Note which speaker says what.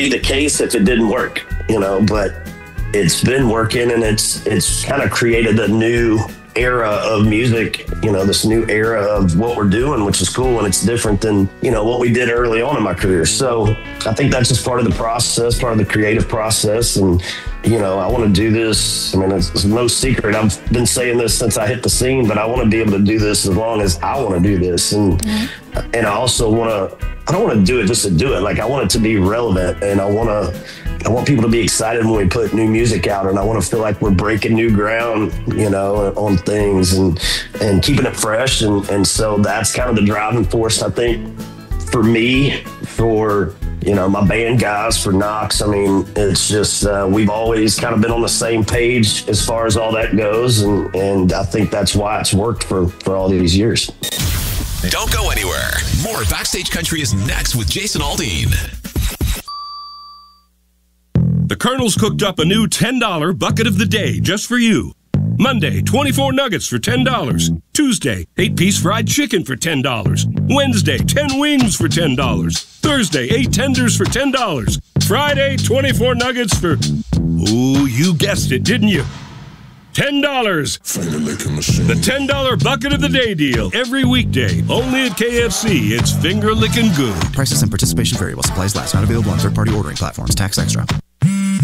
Speaker 1: be the case if it didn't work, but it's been working, and it's kind of created a new era of music, this new era of what we're doing, which is cool, and it's different than, what we did early on in my career. So I think that's just part of the process, part of the creative process. And, I want to do this. I mean, it's no secret. I've been saying this since I hit the scene, but I want to be able to do this as long as I want to do this. And I also I don't want to do it just to do it. Like, I want it to be relevant, and I want people to be excited when we put new music out, and I want to feel like we're breaking new ground, on things and keeping it fresh. And so that's kind of the driving force, I think, for me, for, my band guys, for Knox. I mean, it's just, we've always kind of been on the same page as far as all that goes. And I think that's why it's worked for all these years.
Speaker 2: Don't go anywhere. More Backstage Country is next with Jason Aldean.
Speaker 3: The Colonel's cooked up a new $10 bucket of the day just for you. Monday, 24 nuggets for $10. Tuesday, 8-piece fried chicken for $10. Wednesday, 10 wings for $10. Thursday, 8 tenders for $10. Friday, 24 nuggets for... Oh, you guessed it, didn't you? $10. The $10 bucket of the day deal. Every weekday, only at KFC. It's finger licking good.
Speaker 4: Prices and participation variable. Supplies last. Not available on third-party ordering platforms. Tax extra.